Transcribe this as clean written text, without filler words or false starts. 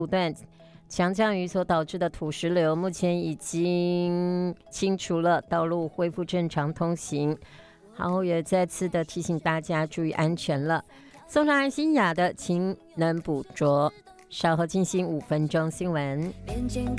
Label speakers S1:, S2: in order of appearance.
S1: 段强降雨所导致的土石流，目前已经清除了，道路恢复正常通行。好，也再次的提醒大家注意安全了。送上安心雅的勤能捕捉，稍后进行5分钟新闻。